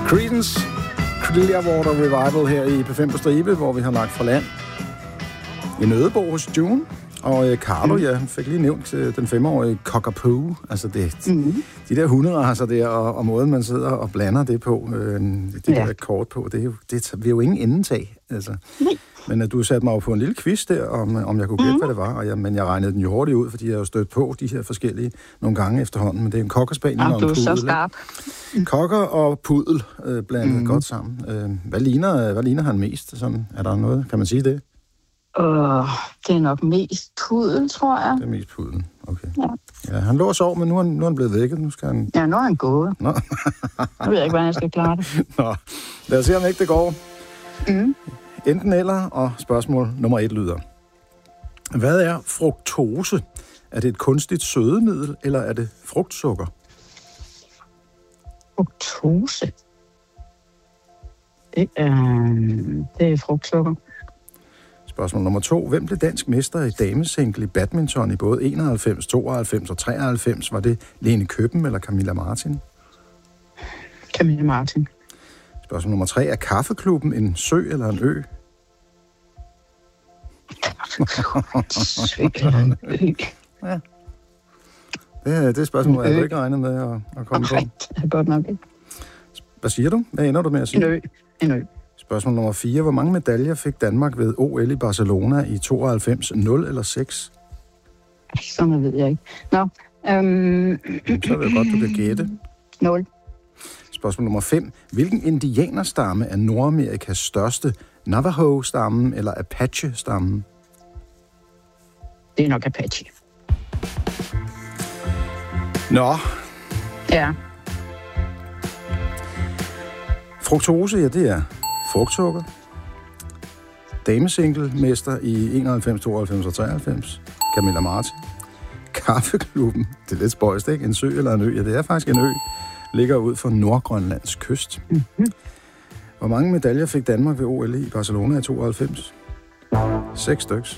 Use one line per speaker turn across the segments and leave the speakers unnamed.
Creedence Clearwater Revival her i P5 på stribe, hvor vi har lagt fra land en ødebo hos June. Og Carlo, ja, han fik lige nævnt den 5-årige Cockapoo. Altså de der hunderacer der, og måden man sidder og blander det på, der kort på, det vil jo ingen endetag. Altså. Men du satte mig jo på en lille quiz der, om jeg kunne gætte, hvad det var. Men jeg regnede den jo hurtigt ud, fordi jeg har jo stødt på de her forskellige nogle gange efterhånden. Men det er en cockerspaniel og en pudel.
Du er så skarp.
Cocker og pudel blandet godt sammen. Hvad ligner han mest? Sådan, er der noget? Kan man sige det?
Det er nok mest pudel, tror jeg.
Det er mest pudel, okay. Ja, han lå og sov, men nu er han blevet vækket. Nu skal han...
Ja, nu er han gået.
Nå.
Nu ved jeg ikke, hvordan jeg skal klare det.
Nå, lad os se, om ikke det går. Enten eller, og spørgsmål nummer 1 lyder. Hvad er fruktose? Er det et kunstigt sødemiddel, eller er det frugtsukker?
Fruktose? Det er frugtsukker.
Spørgsmål nummer 2. Hvem blev dansk mester i damesingle i badminton i både 91, 92 og 93? Var det Lene Køben eller Camilla Martin?
Camilla Martin.
Spørgsmål nummer 3. Er Kaffeklubben en sø eller en ø?
Sø eller en ø?
Ja. Det spørgsmål har jeg ikke regnet med at komme på.
Nej, det er godt nok ikke.
Hvad siger du? Hvad ender du med at sige?
En ø.
Spørgsmål nummer 4. Hvor mange medaljer fik Danmark ved OL i Barcelona i 92? 0 eller 6?
Sådan ved jeg ikke. Nå.
Så er det godt, du kan gætte.
0.
Spørgsmål nummer 5. Hvilken indianerstamme er Nordamerikas største? Navajo-stammen eller Apache-stammen?
Det er nok Apache.
Nå.
Ja.
Fruktose, ja, det er frugtsukker. Damesingle-mester i 91, 92 og 93. Camilla Martin. Kaffeklubben, det er lidt spøjst, ikke? En sø eller en ø? Ja, det er faktisk en ø. Ligger ud for Nordgrønlands kyst. Hvor mange medaljer fik Danmark ved OL i Barcelona i 92? 6 styks.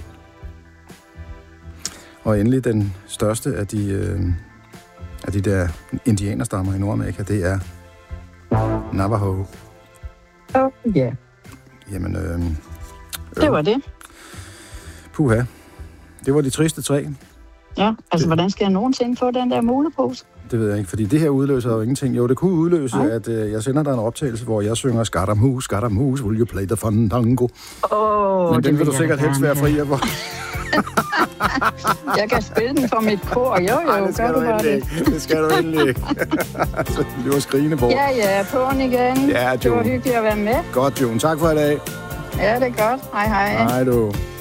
Og endelig den største af de der indianerstammer i Nordamerika, det er Navajo.
Ja.
Jamen,
det var det.
Puha. Det var de triste 3.
Ja, altså hvordan skal jeg nogensinde få den der mulepose?
Det ved jeg ikke, fordi det her udløser jo ingenting. Jo, det kunne udløse, at jeg sender dig en optagelse, hvor jeg synger Scaramouche, will you play the fandango? Men den vil du sikkert helst være fri af.
Jeg kan spille den for mit kor. Jo,
ej, det skal du endelig ikke. Det skal du endelig ikke. Det var skrigende på.
Ja, på'n igen.
Ja,
det var hyggeligt at være med.
Godt, June. Tak for i dag.
Ja, det er godt. Hej.
Hej, du.